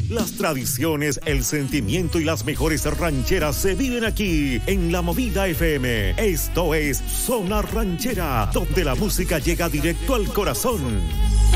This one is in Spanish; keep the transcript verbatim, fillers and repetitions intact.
Las tradiciones, el sentimiento y las mejores rancheras se viven aquí en La Movida F M. Esto es Zona Ranchera, donde la música llega directo al corazón.